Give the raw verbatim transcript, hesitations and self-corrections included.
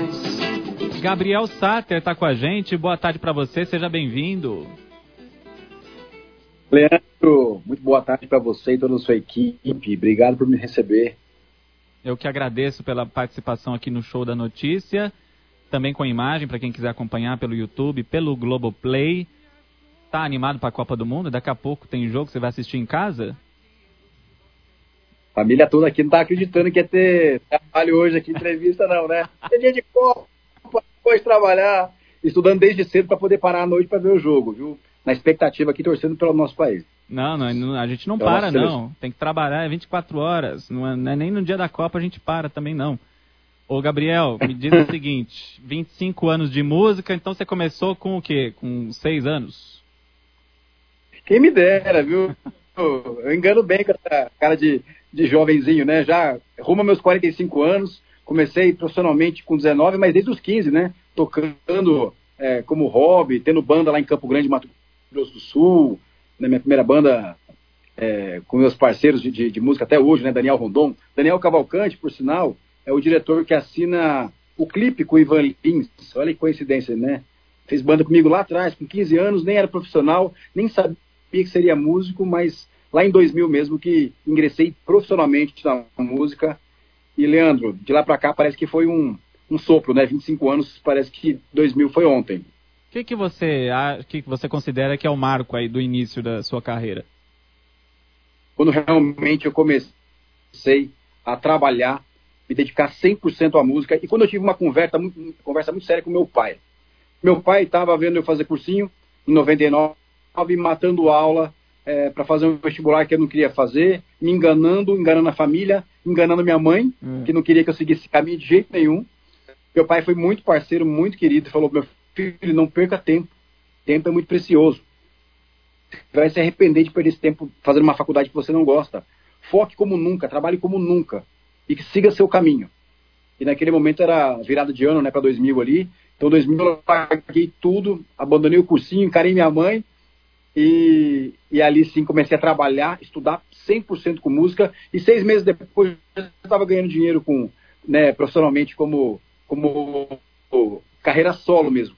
Gabriel Sater está com a gente. Boa tarde para você, seja bem-vindo. Leandro, muito boa tarde para você e toda a sua equipe. Obrigado por me receber. Eu que agradeço pela participação aqui no Show da Notícia. Também com imagem, para quem quiser acompanhar pelo YouTube, pelo Globoplay. Tá animado para a Copa do Mundo? Daqui a pouco tem jogo, você vai assistir em casa? A família toda aqui não tá acreditando que ia ter trabalho hoje aqui, entrevista não, né? É dia de Copa, depois trabalhar, estudando desde cedo para poder parar à noite para ver o jogo, viu? Na expectativa aqui, torcendo pelo nosso país. Não, não, a gente não Pela para, não. Tem que trabalhar vinte e quatro horas. Não é, não é nem no dia da Copa a gente para também, não. Ô, Gabriel, me diz o seguinte, vinte e cinco anos de música, então você começou com o quê? Com seis anos? Quem me dera, viu? Eu engano bem com essa cara de, de jovenzinho, né? Já rumo aos meus quarenta e cinco anos, comecei profissionalmente com dezenove, mas desde os quinze, né? Tocando é, como hobby, tendo banda lá em Campo Grande, Mato Grosso do Sul, na minha primeira banda é, com meus parceiros de, de, de música até hoje, né? Daniel Rondon. Daniel Cavalcante, por sinal, é o diretor que assina o clipe com o Ivan Lins. Olha que coincidência, né? Fez banda comigo lá atrás, com quinze anos, nem era profissional, nem sabia que seria músico, mas lá em dois mil mesmo que ingressei profissionalmente na música. E, Leandro, de lá pra cá parece que foi um, um sopro, né? vinte e cinco anos, parece que dois mil foi ontem. O que, que, você, que, que você considera que é o marco aí do início da sua carreira? Quando realmente eu comecei a trabalhar, me dedicar cem por cento à música, e quando eu tive uma conversa muito, uma conversa muito séria com meu pai. Meu pai estava vendo eu fazer cursinho, em noventa e nove, matando aula é, para fazer um vestibular que eu não queria fazer, me enganando, enganando a família, enganando minha mãe, hum. que não queria que eu seguisse esse caminho de jeito nenhum. Meu pai foi muito parceiro, muito querido, falou, meu filho, não perca tempo, tempo é muito precioso. Você vai se arrepender de perder esse tempo fazendo uma faculdade que você não gosta. Foque como nunca, trabalhe como nunca, e que siga seu caminho. E naquele momento era virada de ano, né, para dois mil ali, então dois mil eu larguei tudo, abandonei o cursinho, encarei minha mãe, E, e ali sim comecei a trabalhar, estudar cem por cento com música, e seis meses depois eu estava ganhando dinheiro com, né, profissionalmente como, como carreira solo mesmo.